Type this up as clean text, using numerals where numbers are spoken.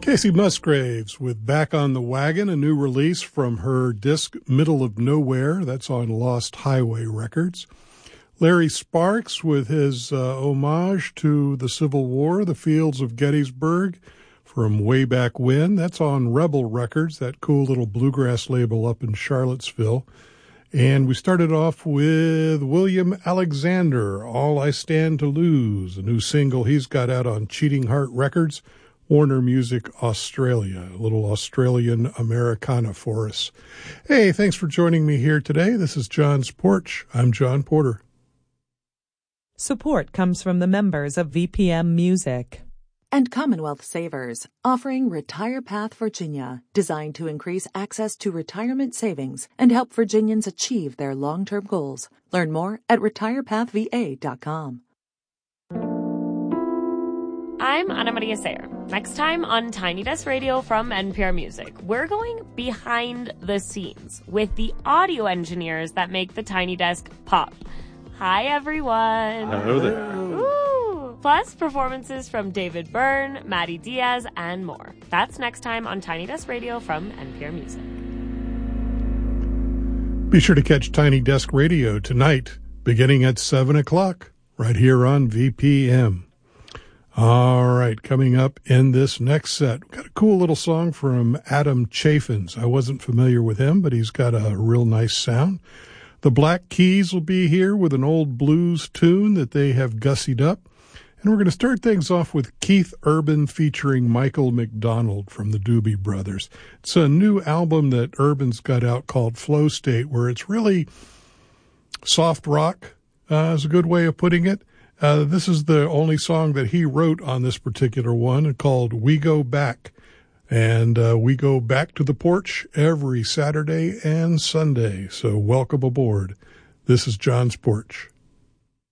Casey Musgraves with Back on the Wagon, a new release from her disc Middle of Nowhere. That's on Lost Highway Records. Larry Sparks with his homage to the Civil War, The Fields of Gettysburg, from way back when. That's on Rebel Records, that cool little bluegrass label up in Charlottesville. And we started off with William Alexander, All I Stand to Lose, a new single he's got out on Cheating Heart Records, Warner Music Australia, a little Australian Americana for us. Hey, thanks for joining me here today. This is John's Porch. I'm John Porter. Support comes from the members of VPM Music. And Commonwealth Savers, offering Retire Path Virginia, designed to increase access to retirement savings and help Virginians achieve their long-term goals. Learn more at retirepathva.com. I'm Ana Maria Sayer. Next time on Tiny Desk Radio from NPR Music, we're going behind the scenes with the audio engineers that make the Tiny Desk pop. Hi, everyone. Hello there. Ooh. Plus, performances from David Byrne, Maddie Diaz, and more. That's next time on Tiny Desk Radio from NPR Music. Be sure to catch Tiny Desk Radio tonight, beginning at 7 o'clock, right here on VPM. All right, coming up in this next set, we've got a cool little song from Adam Chaffins. I wasn't familiar with him, but he's got a real nice sound. The Black Keys will be here with an old blues tune that they have gussied up. And we're going to start things off with Keith Urban featuring Michael McDonald from the Doobie Brothers. It's a new album that Urban's got out called Flow State, where it's really soft rock, is a good way of putting it. This is the only song that he wrote on this particular one, called We Go Back. And we go back to the porch every Saturday and Sunday. So welcome aboard. This is John's Porch.